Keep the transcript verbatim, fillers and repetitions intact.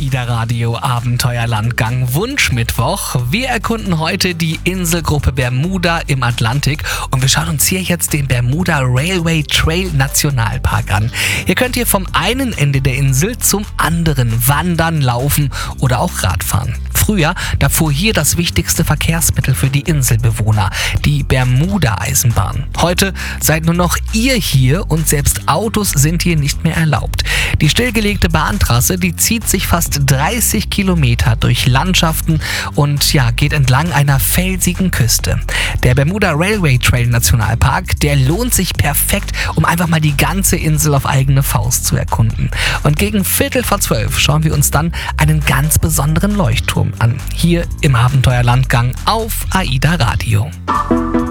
AIDA Radio Abenteuerlandgang Wunschmittwoch. Wir erkunden heute die Inselgruppe Bermuda im Atlantik und wir schauen uns hier jetzt den Bermuda Railway Trail Nationalpark an. Hier könnt ihr vom einen Ende der Insel zum anderen wandern, laufen oder auch Radfahren. Früher, da fuhr hier das wichtigste Verkehrsmittel für die Inselbewohner, die Bermuda-Eisenbahn. Heute seid nur noch ihr hier und selbst Autos sind hier nicht mehr erlaubt. Die stillgelegte Bahntrasse, die zieht sich fast dreißig Kilometer durch Landschaften und ja, geht entlang einer felsigen Küste. Der Bermuda Railway Trail Nationalpark, der lohnt sich perfekt, um einfach mal die ganze Insel auf eigene Faust zu erkunden. Und gegen Viertel vor zwölf schauen wir uns dann einen ganz besonderen Leuchtturm an. Hier im Abenteuerlandgang auf AIDA Radio.